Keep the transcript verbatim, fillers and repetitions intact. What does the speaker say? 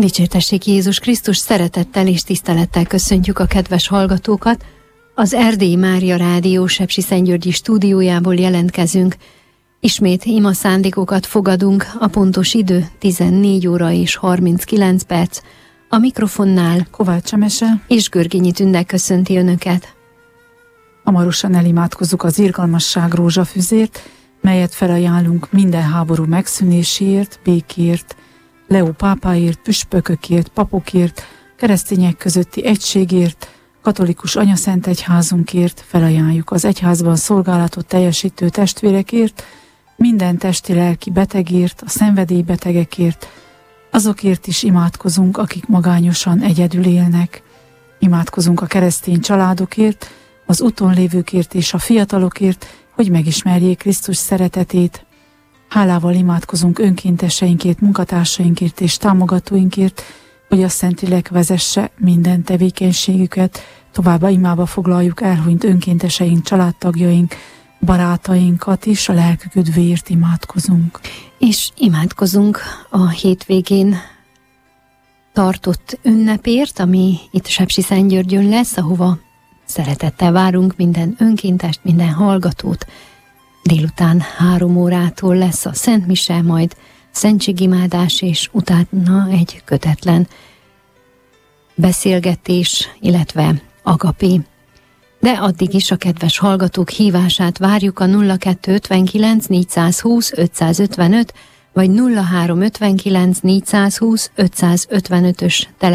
Dicsértessék Jézus Krisztus, szeretettel és tisztelettel köszöntjük a kedves hallgatókat. Az Erdélyi Mária Rádió Sepsiszentgyörgyi stúdiójából jelentkezünk. Ismét ima szándékokat fogadunk, a pontos idő tizennégy óra és harminckilenc perc. A mikrofonnál Kovács Emese és Görgényi Tünde köszönti Önöket. Hamarosan elimádkozzuk az irgalmasság rózsafüzért, melyet felajánlunk minden háború megszűnéséért, békért, Leó pápáért, püspökökért, papokért, keresztények közötti egységért, katolikus anyaszent egyházunkért, felajánljuk az egyházban szolgálatot teljesítő testvérekért, minden testi-lelki betegért, a szenvedélybetegekért, azokért is imádkozunk, akik magányosan egyedül élnek. Imádkozunk a keresztény családokért, az úton lévőkért és a fiatalokért, hogy megismerjék Krisztus szeretetét. Hálával imádkozunk önkénteseinkért, munkatársainkért és támogatóinkért, hogy a Szentlélek vezesse minden tevékenységüket. Továbbá imába foglaljuk elhunyt önkénteseink, családtagjaink, barátainkat is, a lelkük üdvéért imádkozunk. És imádkozunk a hétvégén tartott ünnepért, ami itt Sepsiszentgyörgyön lesz, ahova szeretettel várunk minden önkéntest, minden hallgatót. Délután három órától lesz a Szent Mise, majd szentségimádás, és utána egy kötetlen beszélgetés, illetve agapé. De addig is a kedves hallgatók hívását várjuk a nulla kettő ötvenkilenc négyszázhúsz ötszázötvenöt vagy nulla három ötvenkilenc négyszázhúsz ötszázötvenötös tele